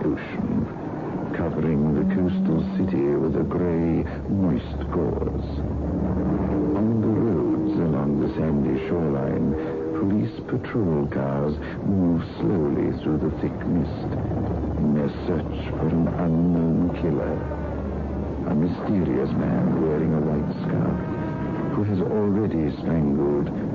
ocean, covering the coastal city with a gray, moist gauze. On the roads along the sandy shoreline, police patrol cars move slowly through the thick mist in their search for an unknown killer. A mysterious man wearing a white scarf who has already strangled